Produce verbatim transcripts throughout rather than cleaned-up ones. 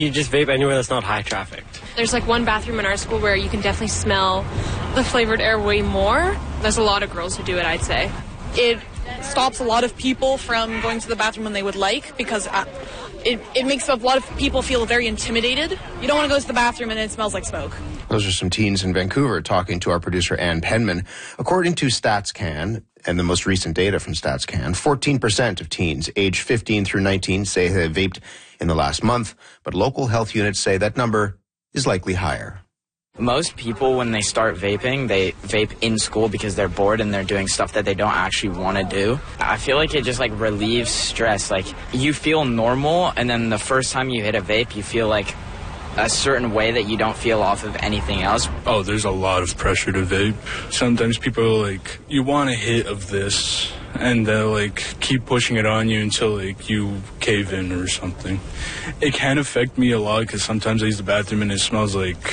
You just vape anywhere that's not high trafficked. There's like one bathroom in our school where you can definitely smell the flavored air way more. There's a lot of girls who do it, I'd say. It stops a lot of people from going to the bathroom when they would like, because it, it makes a lot of people feel very intimidated. You don't want to go to the bathroom and it smells like smoke. Those are some teens in Vancouver talking to our producer Ann Penman. According to StatsCan and the most recent data from StatsCan, fourteen percent of teens aged fifteen through nineteen say they vaped in the last month, but local health units say that number is likely higher. Most people, when they start vaping, they vape in school because they're bored and they're doing stuff that they don't actually want to do. I feel like it just like relieves stress. Like you feel normal, and then the first time you hit a vape, you feel like a certain way that you don't feel off of anything else. Oh, there's a lot of pressure to vape. Sometimes people are like, you want a hit of this, and they'll like keep pushing it on you until like you cave in or something. It can affect me a lot because sometimes I use the bathroom and it smells like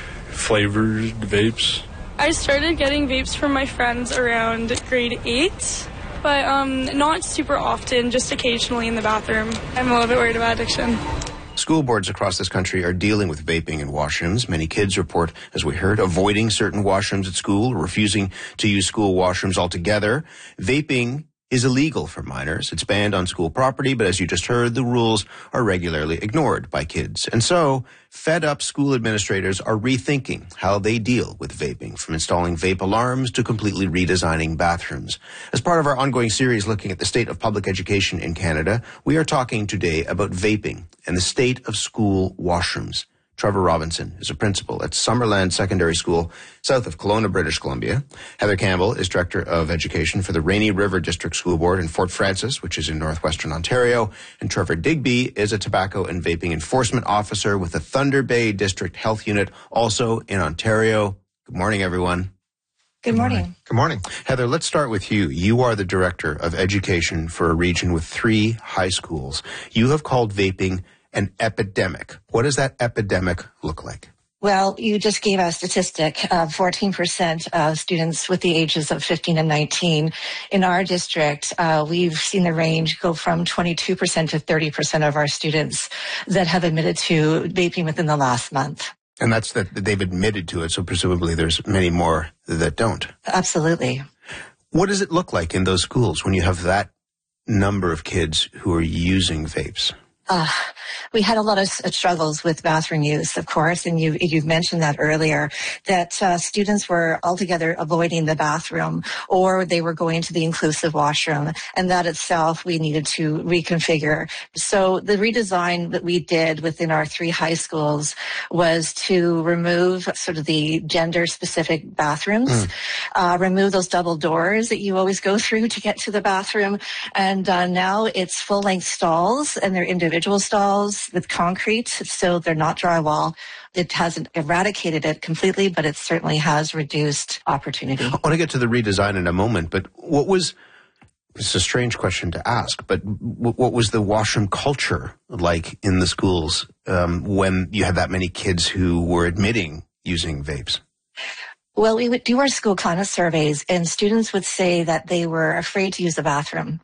flavored vapes. I started getting vapes from my friends around grade eight, but um, not super often, just occasionally in the bathroom. I'm a little bit worried about addiction. School boards across this country are dealing with vaping in washrooms. Many kids report, as we heard, avoiding certain washrooms at school, refusing to use school washrooms altogether. Vaping is illegal for minors. It's banned on school property, but as you just heard, the rules are regularly ignored by kids. And so, fed-up school administrators are rethinking how they deal with vaping, from installing vape alarms to completely redesigning bathrooms. As part of our ongoing series looking at the state of public education in Canada, we are talking today about vaping and the state of school washrooms. Trevor Robinson is a principal at Summerland Secondary School, south of Kelowna, British Columbia. Heather Campbell is Director of Education for the Rainy River District School Board in Fort Frances, which is in northwestern Ontario. And Trevor Digby is a Tobacco and Vaping Enforcement Officer with the Thunder Bay District Health Unit, also in Ontario. Good morning, everyone. Good morning. Good morning. Heather, let's start with you. You are the Director of Education for a region with three high schools. You have called vaping an epidemic. What does that epidemic look like? Well, you just gave a statistic of fourteen percent of students with the ages of fifteen and nineteen. In our district, uh, we've seen the range go from twenty-two percent to thirty percent of our students that have admitted to vaping within the last month. And that's that they've admitted to it, so presumably there's many more that don't. Absolutely. What does it look like in those schools when you have that number of kids who are using vapes? Uh, we had a lot of struggles with bathroom use, of course, and you, you've mentioned that earlier, that uh, students were altogether avoiding the bathroom, or they were going to the inclusive washroom, and that itself we needed to reconfigure. So the redesign that we did within our three high schools was to remove sort of the gender-specific bathrooms, mm. uh, remove those double doors that you always go through to get to the bathroom, and uh, now it's full-length stalls, and they're individual individual stalls with concrete, so they're not drywall. It hasn't eradicated it completely, but it certainly has reduced opportunity. I want to get to the redesign in a moment, but what was, it's a strange question to ask, but what was the washroom culture like in the schools um, when you had that many kids who were admitting using vapes? Well, we would do our school climate surveys, and students would say that they were afraid to use the bathroom.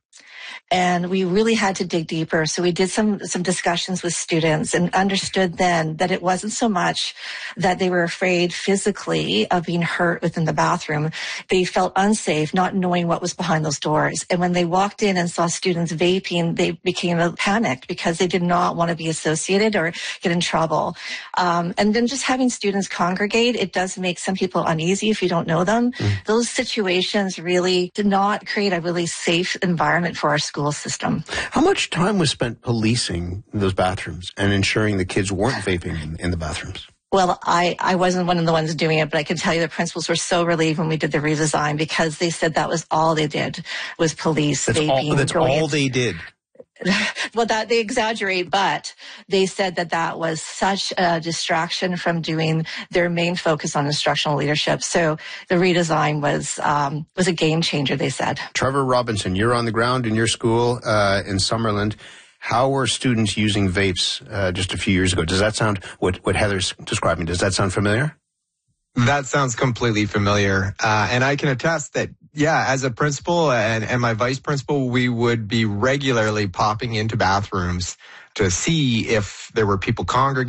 And we really had to dig deeper. So we did some, some discussions with students and understood then that it wasn't so much that they were afraid physically of being hurt within the bathroom. They felt unsafe, not knowing what was behind those doors. And when they walked in and saw students vaping, they became panicked because they did not want to be associated or get in trouble. Um, and then just having students congregate, it does make some people uneasy if you don't know them. Mm. Those situations really did not create a really safe environment for our school system. How much time was spent policing those bathrooms and ensuring the kids weren't vaping in, in the bathrooms? Well, I, I wasn't one of the ones doing it, but I can tell you the principals were so relieved when we did the redesign because they said that was all they did was police that's vaping. All, that's all they did. Well, that they exaggerate, but they said that that was such a distraction from doing their main focus on instructional leadership. So the redesign was um, was a game changer, they said. Trevor Robinson, you're on the ground in your school uh, in Summerland. How were students using vapes uh, just a few years ago? Does that sound, what, what Heather's describing, does that sound familiar? That sounds completely familiar. Uh, and I can attest that, yeah, as a principal and, and my vice principal, we would be regularly popping into bathrooms to see if there were people congregating.